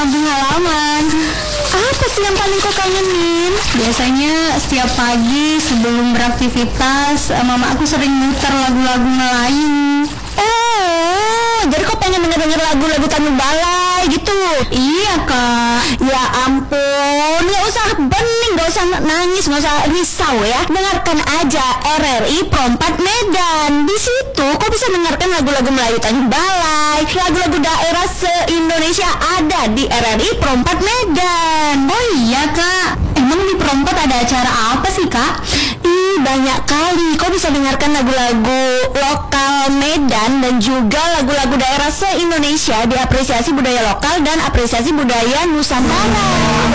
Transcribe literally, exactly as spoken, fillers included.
Kampung halaman. Apa sih yang paling kau kangenin? Biasanya setiap pagi sebelum beraktivitas, eh, mama aku sering muter lagu-lagu Melayu. Oh, jadi kau pengen denger-denger lagu-lagu Tanjung Balai gitu? Iya kak. Ya ampun, gak usah bening, gak usah nangis, gak usah risau ya. Dengarkan aja R R I Prompat Medan. Di situ kau bisa dengarkan lagu-lagu Melayu Tanjung Balai, lagu-lagu daerah se-Indonesia ada di R R I Prompat Medan. Oh iya kak. Emang di Perompat ada acara apa sih kak? Ih, banyak kali. Kau bisa dengarkan lagu-lagu lokal Medan dan juga lagu-lagu daerah se-Indonesia, diapresiasi budaya lokal dan apresiasi budaya Nusantara.